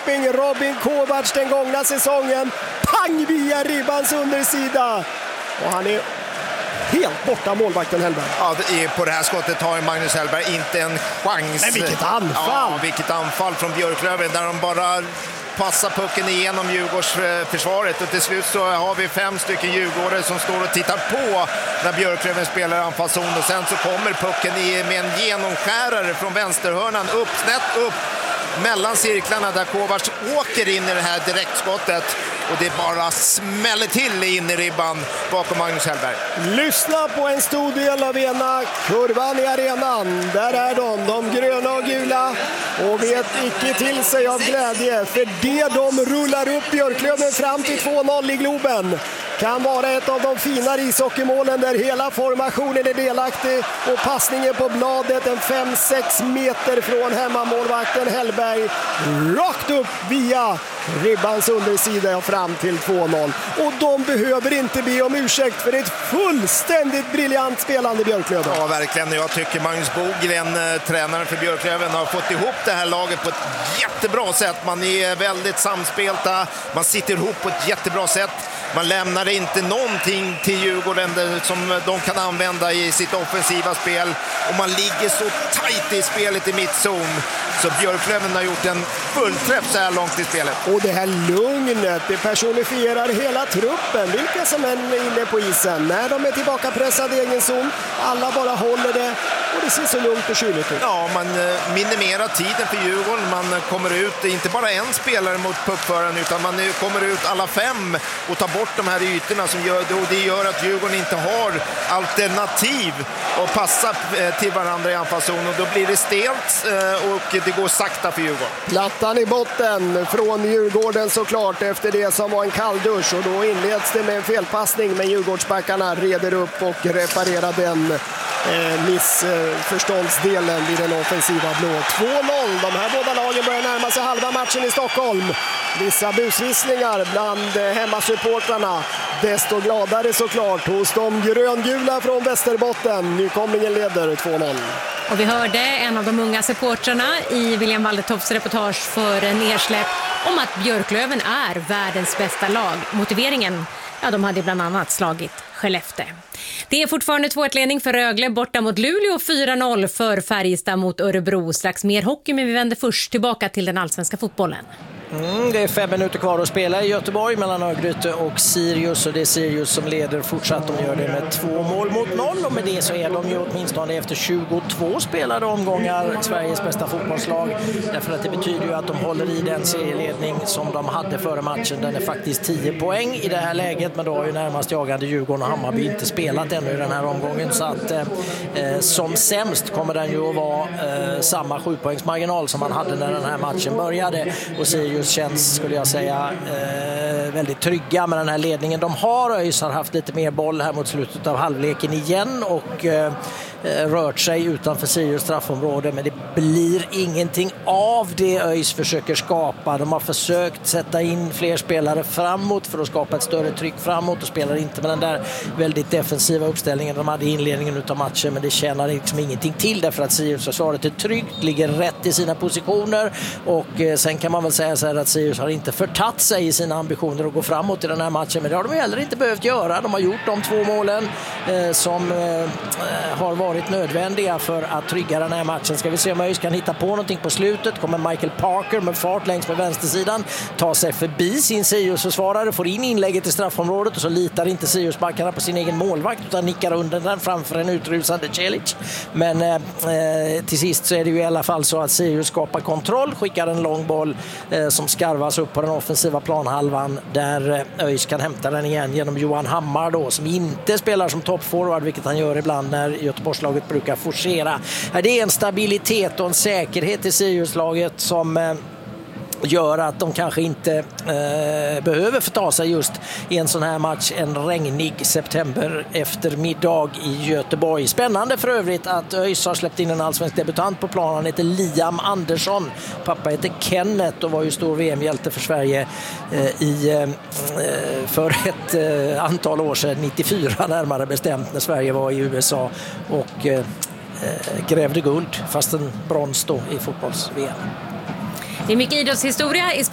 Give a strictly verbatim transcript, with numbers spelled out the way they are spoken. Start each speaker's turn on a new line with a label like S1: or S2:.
S1: Jönköping, Robin Kovacs den gångna säsongen. Pang via ribbans undersida. Och han är helt borta, målvakten Hellberg.
S2: Ja, på det här skottet har Magnus Hellberg inte en chans.
S1: Men vilket anfall!
S2: Ja, vilket anfall från Björklöven där de bara passar pucken igenom Djurgårdsförsvaret. Och till slut så har vi fem stycken djurgårdare som står och tittar på när Björklöven spelar anfallszon. Och sen så kommer pucken i med en genomskärare från vänsterhörnan upp, snett upp mellan cirklarna där Kovacs åker in i det här direktskottet. Och det bara smäller till in i ribban bakom Magnus Hellberg.
S1: Lyssna på en stor del av ena kurvan i arenan. Där är de, de gröna och gula. Och vet icke till sig av glädje. För det de rullar upp Björklöven fram till två noll i Globen kan vara ett av de finare ishockeymålen där hela formationen är delaktig. Och passningen på bladet en fem sex meter från hemmamålvakten Hellberg. Rakt upp via ribbans undersida och fram till två noll. Och de behöver inte be om ursäkt för ett fullständigt briljant spelande Björklöven.
S2: Ja, verkligen. Jag tycker Magnus Bogren, tränaren för Björklöven, har fått ihop det här laget på ett jättebra sätt. Man är väldigt samspelta, man sitter ihop på ett jättebra sätt. Man lämnar inte någonting till Djurgården som de kan använda i sitt offensiva spel. Och man ligger så tajt i spelet i mittzon. Så Björklöven har gjort en fullträff så här långt i spelet.
S1: Och det här lugnet, det personifierar hela truppen. Vilka som är inne på isen. När de är tillbaka pressade i egen zon. Alla bara håller det. Och det ser så lugnt och kyligt ut.
S2: Ja, man minimerar tiden för Djurgården. Man kommer ut, inte bara en spelare mot puckföraren, utan man kommer ut alla fem och tar bort de här ytorna som gör, och det gör att Djurgården inte har alternativ att passa till varandra i anfallszon. Och då blir det stelt och det går sakta för Djurgården.
S1: Plattan i botten från Djurgården såklart efter det som var en kalldusch. Och då inleds det med en felpassning, men Djurgårdsbackarna reder upp och reparerar den eh, missförståndsdelen vid den offensiva blå. två noll. De här båda lagen börjar närma sig halva matchen i Stockholm. Vissa busvisslingar bland hemmasupportrarna. Desto gladare såklart hos de gröngula från Västerbotten. Nykomlingen leder två noll.
S3: Och vi hörde en av de unga supportrarna i William Waldertops reportage för Nersläpp om att Björklöven är världens bästa lag. Motiveringen, ja, de hade bland annat slagit Skellefteå. Det är fortfarande två ett ledning för Rögle borta mot Luleå, fyra noll för Färjestad mot Örebro. Strax mer hockey, men vi vänder först tillbaka till den allsvenska fotbollen.
S4: Mm, det är fem minuter kvar att spela i Göteborg mellan Örgryte och Sirius, och det är Sirius som leder fortsatt. De gör det med två mål mot noll, och med det så är de ju åtminstone efter tjugotvå spelade omgångar Sveriges bästa fotbollslag, därför att det betyder ju att de håller i den serieledning som de hade före matchen. Den är faktiskt tio poäng i det här läget, men då har ju närmast jagande Djurgården och Hammarby inte spelat ännu i den här omgången, så att eh, som sämst kommer den ju att vara eh, samma sjupoängsmarginal som man hade när den här matchen började, och Sirius känns, skulle jag säga, eh, väldigt trygga med den här ledningen. De har ÖIS har haft lite mer boll här mot slutet av halvleken igen och eh, rört sig utanför Sirius straffområde, men det blir ingenting av det ÖIS försöker skapa. De har försökt sätta in fler spelare framåt för att skapa ett större tryck framåt och spelar inte med den där väldigt defensiva uppställningen de hade i inledningen utav matchen, men det tjänar liksom ingenting till därför att Sirius försvaret är tryggt, ligger rätt i sina positioner, och eh, sen kan man väl säga så här att Sirius har inte förtatt sig i sina ambitioner att gå framåt i den här matchen, men det har de heller inte behövt göra. De har gjort de två målen eh, som eh, har varit nödvändiga för att trygga den här matchen. Ska vi se om ÖIS kan hitta på någonting på slutet. Kommer Michael Parker med fart längs med vänstersidan, tar sig förbi sin Sirius-försvarare, får in inlägget i straffområdet, och så litar inte Sirius-backarna på sin egen målvakt utan nickar under den framför en utrusande Celic. Men eh, till sist så är det ju i alla fall så att Sirius skapar kontroll, skickar en lång boll eh, som skarvas upp på den offensiva planhalvan, där ÖIS kan hämta den igen genom Johan Hammar då, som inte spelar som toppforward, vilket han gör ibland när Göteborgslaget brukar forcera. Det är en stabilitet och en säkerhet i Sirius-laget som eh, gör att de kanske inte eh, behöver förta sig just i en sån här match en regnig september eftermiddag i Göteborg. Spännande för övrigt att ÖIS har släppt in en allsvensk debutant på planen. Han heter Liam Andersson. Pappa heter Kenneth och var ju stor V M-hjälte för Sverige eh, i, eh, för ett eh, antal år sedan, nittiofyra närmare bestämt, när Sverige var i U S A och eh, grävde guld, fast en brons då i fotbolls-V M.
S3: Det är mycket idrottshistoria i